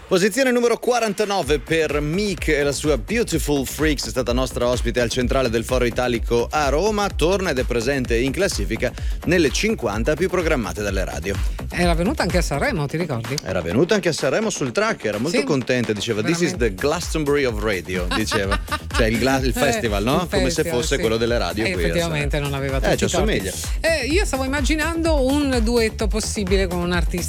Posizione numero 49 per Meek e la sua Beautiful Freaks, è stata nostra ospite al centrale del Foro Italico a Roma, torna ed è presente in classifica nelle 50 più programmate dalle radio. Era venuta anche a Sanremo, ti ricordi? Era venuta anche a Sanremo sul track, era molto contenta, diceva veramente. This is the Glastonbury of Radio, diceva. Cioè il festival, no? Il Come se festival, fosse sì. quello delle radio qui. Effettivamente non aveva tutti ci assomiglia. io stavo immaginando un duetto possibile con un artista